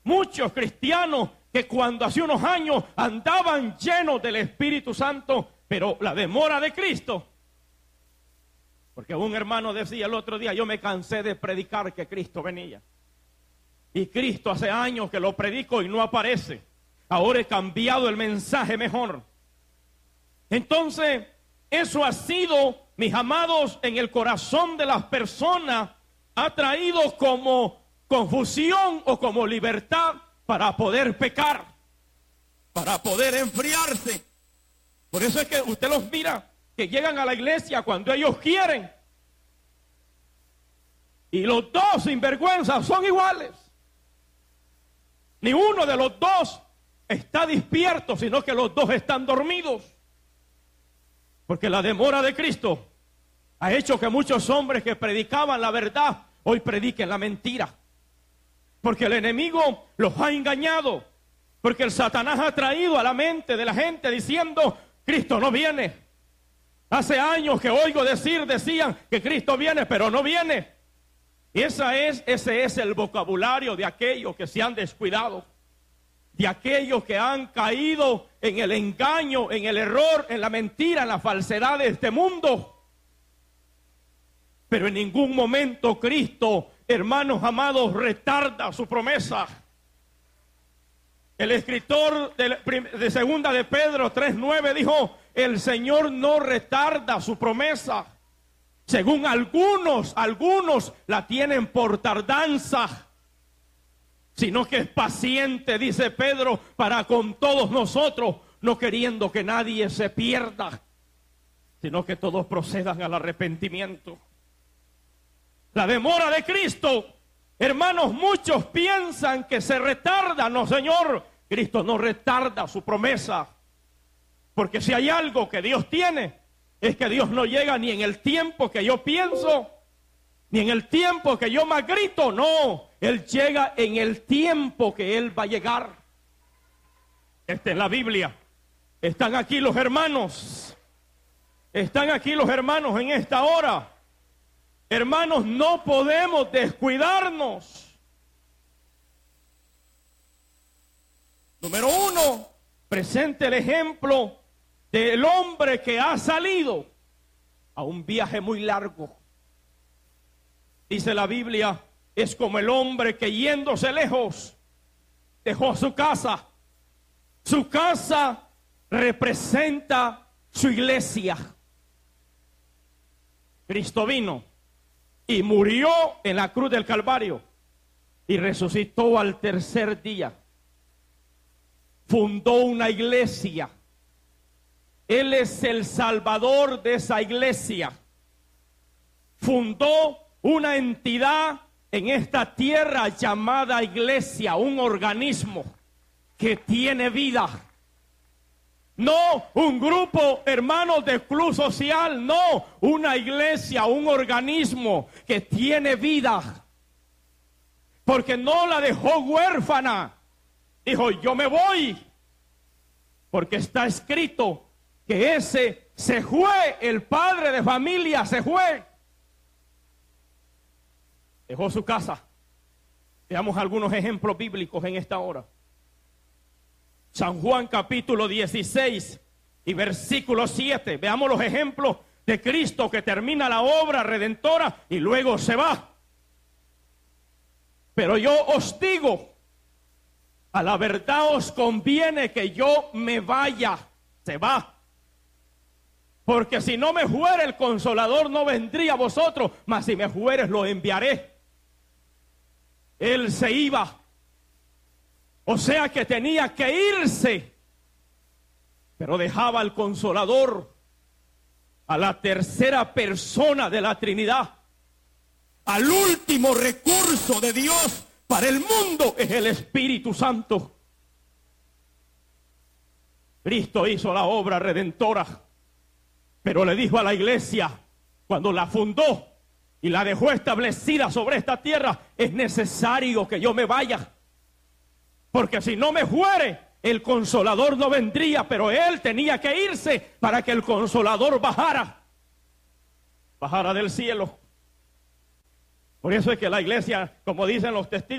muchos cristianos que cuando hace unos años andaban llenos del Espíritu Santo, pero la demora de Cristo. Porque un hermano decía el otro día, yo me cansé de predicar que Cristo venía. Y Cristo hace años que lo predico y no aparece. Ahora he cambiado el mensaje mejor. Entonces, eso ha sido, mis amados, en el corazón de las personas, ha traído como confusión o como libertad para poder pecar, para poder enfriarse. Por eso es que usted los mira que llegan a la iglesia cuando ellos quieren. Y los dos sinvergüenzas son iguales. Ni uno de los dos está despierto, sino que los dos están dormidos. Porque la demora de Cristo ha hecho que muchos hombres que predicaban la verdad hoy prediquen la mentira. Porque el enemigo los ha engañado. Porque el Satanás ha traído a la mente de la gente diciendo, Cristo no viene. Hace años que oigo decían que Cristo viene, pero no viene. Y ese es el vocabulario de aquellos que se han descuidado, de aquellos que han caído en el engaño, en el error, en la mentira, en la falsedad de este mundo. Pero en ningún momento Cristo, hermanos amados, retarda su promesa. El escritor de segunda de Pedro 3:9 dijo, el Señor no retarda su promesa. Según algunos la tienen por tardanza, sino que es paciente, dice Pedro, para con todos nosotros, no queriendo que nadie se pierda, sino que todos procedan al arrepentimiento. La demora de Cristo, hermanos, muchos piensan que se retarda. No, Señor, Cristo no retarda su promesa, porque si hay algo que Dios tiene, es que Dios no llega ni en el tiempo que yo pienso, ni en el tiempo que yo más grito. No, Él llega en el tiempo que Él va a llegar. Esta es la Biblia. Están aquí los hermanos. Están aquí los hermanos en esta hora. Hermanos, no podemos descuidarnos. Número 1, presente el ejemplo del hombre que ha salido a un viaje muy largo. Dice la Biblia, es como el hombre que yéndose lejos dejó su casa. Su casa representa su iglesia. Cristo vino y murió en la cruz del Calvario y resucitó al tercer día. Fundó una iglesia. Él es el salvador de esa iglesia. Fundó una entidad en esta tierra llamada iglesia, un organismo que tiene vida. No un grupo, hermanos, de club social, no, una iglesia, un organismo que tiene vida. Porque no la dejó huérfana. Dijo, yo me voy. Porque está escrito que ese se fue, el padre de familia se fue. Dejó su casa. Veamos algunos ejemplos bíblicos en esta hora. San Juan capítulo 16 y versículo 7. Veamos los ejemplos de Cristo que termina la obra redentora y luego se va. Pero yo os digo, a la verdad os conviene que yo me vaya. Se va. Porque si no me fuere el Consolador no vendría a vosotros, mas si me fueres lo enviaré. Él se iba. O sea que tenía que irse. Pero dejaba al Consolador, a la tercera persona de la Trinidad. Al último recurso de Dios para el mundo es el Espíritu Santo. Cristo hizo la obra redentora. Pero le dijo a la iglesia, cuando la fundó y la dejó establecida sobre esta tierra, es necesario que yo me vaya. Porque si no me fuere, el Consolador no vendría, pero Él tenía que irse para que el Consolador bajara del cielo. Por eso es que la iglesia, como dicen los testigos,